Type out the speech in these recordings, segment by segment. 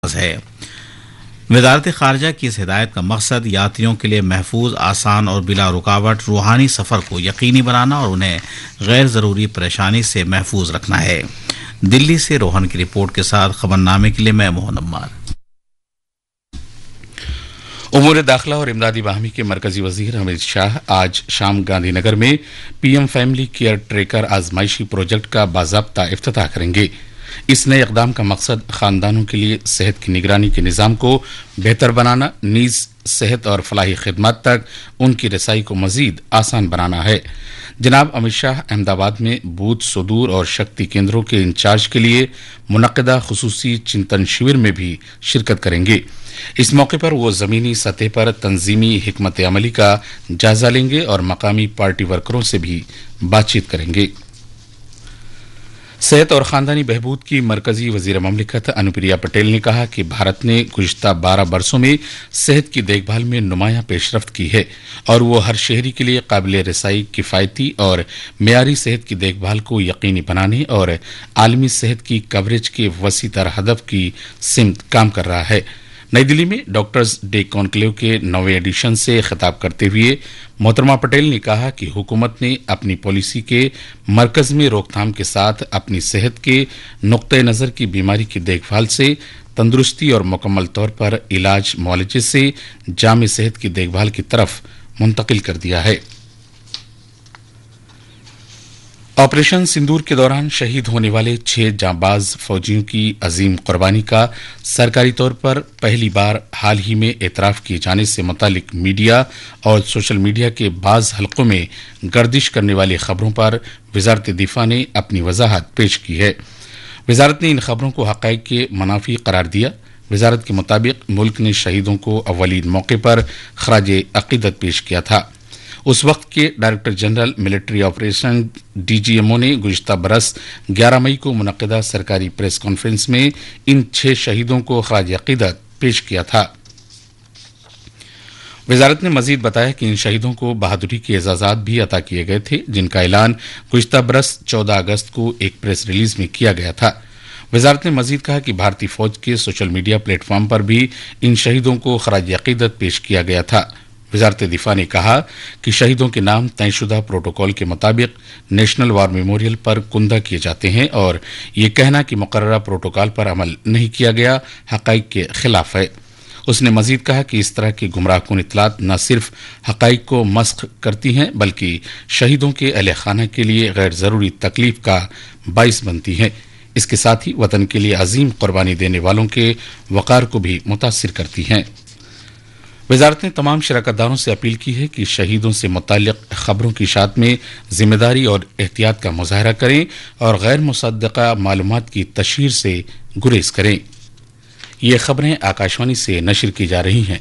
ہے۔ وزارت خارجہ کی اس ہدایت کا مقصد یاتریوں کے لیے محفوظ، آسان اور بلا رکاوٹ روحانی سفر کو یقینی بنانا اور انہیں غیر ضروری پریشانی سے محفوظ رکھنا ہے۔ دلی سے روہن کی رپورٹ کے ساتھ خبرنامے کے لیے میں موہن عمار۔ امور داخلہ اور امدادی باہمی کے مرکزی وزیر امت شاہ آج شام گاندھی نگر میں P M family care tracker آزمائشی project کا باضابطہ افتتاح کریں گے۔ اس نئے اقدام کا مقصد خاندانوں کے لیے صحت کی نگرانی کے نظام کو بہتر بنانا، نیز صحت اور فلاحی خدمات تک ان کی رسائی کو مزید آسان بنانا ہے۔ جناب امت شاہ احمد آباد میں بوتھ، صدور اور شکتی کیندروں کے انچارج کے لیے منعقدہ خصوصی چنتن شیور میں بھی شرکت کریں گے۔ اس موقع پر وہ زمینی سطح پر تنظیمی حکمت عملی کا جائزہ لیں گے اور مقامی پارٹی ورکروں سے بھی بات چیت کریں گے۔ صحت اور خاندانی بہبود کی مرکزی وزیر مملکت انوپریا پٹیل نے کہا کہ بھارت نے گزشتہ 12 برسوں میں صحت کی دیکھ بھال میں نمایاں پیش رفت کی ہے اور وہ ہر شہری کے لیے قابل رسائی، کفایتی اور معیاری صحت کی دیکھ بھال کو یقینی بنانے اور عالمی صحت کی کوریج کے وسیع تر ہدف کی سمت کام کر رہا ہے۔ نئی دلی میں ڈاکٹرز ڈے کانکلیو کے 9ویں ایڈیشن سے خطاب کرتے ہوئے محترمہ پٹیل نے کہا کہ حکومت نے اپنی پالیسی کے مرکز میں روک تھام کے ساتھ اپنی صحت کے نقطۂ نظر کی بیماری کی دیکھ بھال سے تندرستی اور مکمل طور پر علاج معالجے سے جامع صحت کی دیکھ بھال کی طرف منتقل کر دیا ہے۔ آپریشن سندور کے دوران شہید ہونے والے 6 جانباز فوجیوں کی عظیم قربانی کا سرکاری طور پر پہلی بار حال ہی میں اعتراف کیے جانے سے متعلق میڈیا اور سوشل میڈیا کے بعض حلقوں میں گردش کرنے والی خبروں پر وزارت دفاع نے اپنی وضاحت پیش کی ہے۔ وزارت نے ان خبروں کو حقائق کے منافی قرار دیا۔ وزارت کے مطابق ملک نے شہیدوں کو اولین موقع پر خراج عقیدت پیش کیا تھا۔ اس وقت کے director general military operation DGMO نے گزشتہ برس 11 مئی کو منعقدہ سرکاری پریس کانفرنس میں ان 6 شہیدوں کو خراج عقیدت پیش کیا تھا۔ وزارت نے مزید بتایا کہ ان شہیدوں کو بہادری کے اعزازات بھی عطا کیے گئے تھے، جن کا اعلان گزشتہ برس 14 اگست کو ایک پریس ریلیز میں کیا گیا تھا۔ وزارت نے مزید کہا کہ بھارتی فوج کے سوشل میڈیا پلیٹ فارم پر بھی ان شہیدوں کو خراج عقیدت پیش کیا گیا تھا۔ وزارت دفاع نے کہا کہ شہیدوں کے نام طے شدہ پروٹوکول کے مطابق نیشنل وار میموریل پر کندہ کیے جاتے ہیں اور یہ کہنا کہ مقررہ پروٹوکول پر عمل نہیں کیا گیا حقائق کے خلاف ہے۔ اس نے مزید کہا کہ اس طرح کی گمراہ کن اطلاعات نہ صرف حقائق کو مسخ کرتی ہیں بلکہ شہیدوں کے اہل خانہ کے لیے غیر ضروری تکلیف کا باعث بنتی ہیں۔ اس کے ساتھ ہی وطن کے لیے عظیم قربانی دینے والوں کے وقار کو بھی متاثر کرتی ہیں۔ وزارت نے تمام شراکت داروں سے اپیل کی ہے کہ شہیدوں سے متعلق خبروں کی اشاعت میں ذمہ داری اور احتیاط کا مظاہرہ کریں اور غیر مصدقہ معلومات کی تشہیر سے گریز کریں۔ یہ خبریں آکاشوانی سے نشر کی جا رہی ہیں۔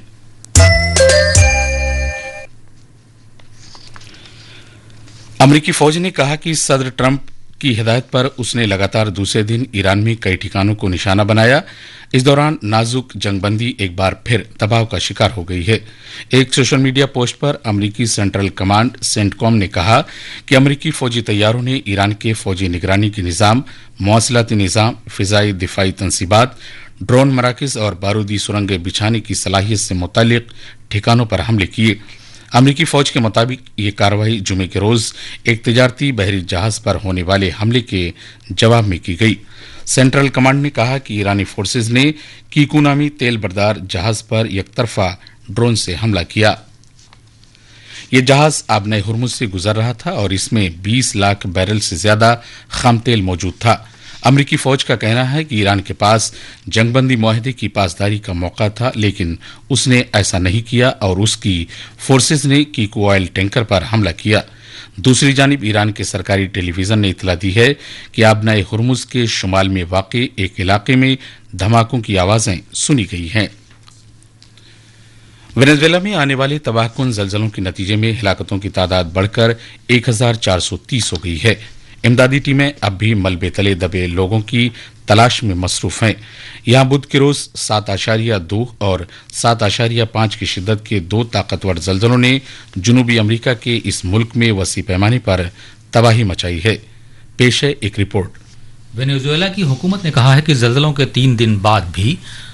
امریکی فوج نے کہا کہ صدر ٹرمپ کی ہدایت پر اس نے لگاتار دوسرے دن ایران میں کئی ٹھکانوں کو نشانہ بنایا۔ اس دوران نازک جنگ بندی ایک بار پھر دباؤ کا شکار ہو گئی ہے۔ ایک سوشل میڈیا پوسٹ پر امریکی سینٹرل کمانڈ سینٹ کام نے کہا کہ امریکی فوجی طیاروں نے ایران کے فوجی نگرانی کے نظام، مواصلاتی نظام، فضائی دفاعی تنصیبات، ڈرون مراکز اور بارودی سرنگیں بچھانے کی صلاحیت سے متعلق ٹھکانوں پر حملے کیے۔ امریکی فوج کے مطابق یہ کارروائی جمعے کے روز ایک تجارتی بحری جہاز پر ہونے والے حملے کے جواب میں کی گئی۔ سینٹرل کمانڈ نے کہا کہ ایرانی فورسز نے کیکو نامی تیل بردار جہاز پر یک طرفہ ڈرون سے حملہ کیا۔ یہ جہاز آبنۂ ہرمز سے گزر رہا تھا اور اس میں 20 لاکھ بیرل سے زیادہ خام تیل موجود تھا۔ امریکی فوج کا کہنا ہے کہ ایران کے پاس جنگ بندی معاہدے کی پاسداری کا موقع تھا، لیکن اس نے ایسا نہیں کیا اور اس کی فورسز نے کیکو آئل ٹینکر پر حملہ کیا۔ دوسری جانب ایران کے سرکاری ٹیلی ویژن نے اطلاع دی ہے کہ آبنائے ہرمز کے شمال میں واقع ایک علاقے میں دھماکوں کی آوازیں سنی گئی ہیں۔ وینزویلا میں آنے والے تباہ کن زلزلوں کے نتیجے میں ہلاکتوں کی تعداد بڑھ کر 1430 ہو گئی ہے۔ امدادی ٹیمیں اب بھی ملبے تلے دبے لوگوں کی تلاش میں مصروف ہیں۔ یہاں بدھ کے روز 7.2 اور 7.5 کی شدت کے 2 طاقتور زلزلوں نے جنوبی امریکہ کے اس ملک میں وسیع پیمانے پر تباہی مچائی ہے۔ پیش ہے ایک رپورٹ۔ وینزویلا کی حکومت نے کہا ہے کہ زلزلوں کے 3 دن بعد بھی